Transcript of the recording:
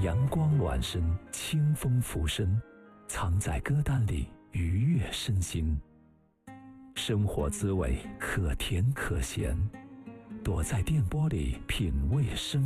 阳光暖身，清风拂身，藏在歌单里愉悦身心。生活滋味可甜可咸，躲在电波里品味生